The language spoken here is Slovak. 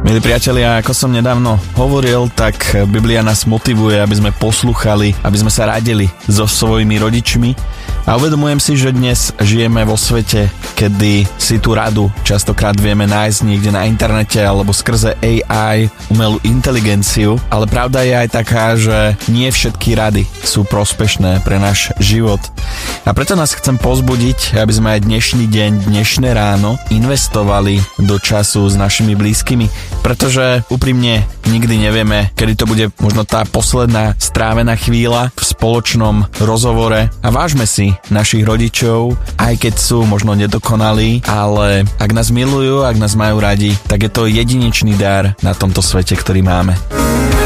Milí priatelia, ako som nedávno hovoril, tak Biblia nás motivuje, aby sme poslúchali, aby sme sa radili so svojimi rodičmi. A uvedomujem si, že dnes žijeme vo svete, kedy si tú radu častokrát vieme nájsť niekde na internete alebo skrze AI, umelú inteligenciu, ale pravda je aj taká, že nie všetky rady sú prospešné pre náš život. A preto nás chcem pozbudiť, aby sme aj dnešný deň, dnešné ráno investovali do času s našimi blízkymi, pretože úprimne nikdy nevieme, kedy to bude možno tá posledná strávená chvíľa v spoločnom rozhovore a vážme si našich rodičov, aj keď sú možno nedokonalí, ale ak nás milujú, ak nás majú radi, tak je to jedinečný dar na tomto svete, ktorý máme.